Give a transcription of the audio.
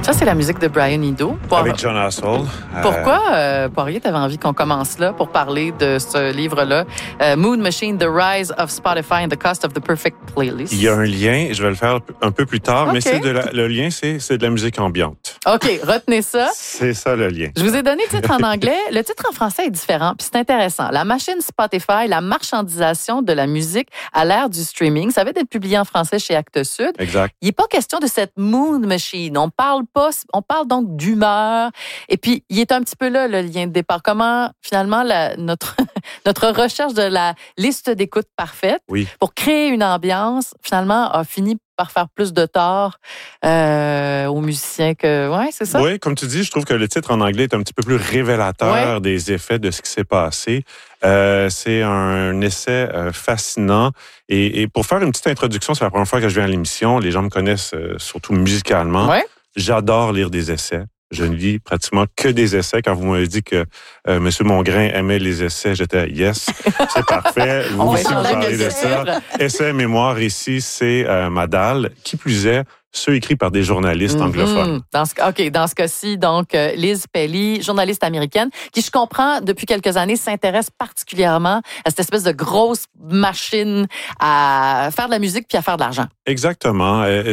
Ça, c'est la musique de Brian Eno. Avec John Hassell. Pourquoi, Poirier, tu avais envie qu'on commence là pour parler de ce livre-là, Mood Machine, The Rise of Spotify and the Cost of the Perfect Playlist? Il y a un lien, je vais le faire un peu plus tard, mais le lien, c'est de la musique ambiante. OK, retenez ça. C'est ça le lien. Je vous ai donné le titre en anglais. Le titre en français est différent, puis c'est intéressant. La machine Spotify, la marchandisation de la musique à l'ère du streaming. Ça va être publié en français chez Actes Sud. Exact. Il n'est pas question de cette mood machine. On parle donc d'humeur. Et puis, il est un petit peu là, le lien de départ. Comment, finalement, notre recherche de la liste d'écoute parfaite pour créer une ambiance, finalement, a fini par faire plus de tort aux musiciens que... Oui, c'est ça? Oui, comme tu dis, je trouve que le titre en anglais est un petit peu plus révélateur des effets de ce qui s'est passé. C'est un essai fascinant. Et pour faire une petite introduction, c'est la première fois que je viens à l'émission. Les gens me connaissent surtout musicalement. Ouais. J'adore lire des essais. Je ne lis pratiquement que des essais. Quand vous m'avez dit que M. Mongrain aimait les essais, j'étais « yes, c'est parfait ». Vous aussi, vous parlez de ça. Essais, mémoire, ici, c'est ma dalle. Qui plus est, ceux écrits par des journalistes anglophones. Dans ce cas-ci, donc, Liz Pelly, journaliste américaine, qui, je comprends, depuis quelques années, s'intéresse particulièrement à cette espèce de grosse machine à faire de la musique puis à faire de l'argent. Exactement.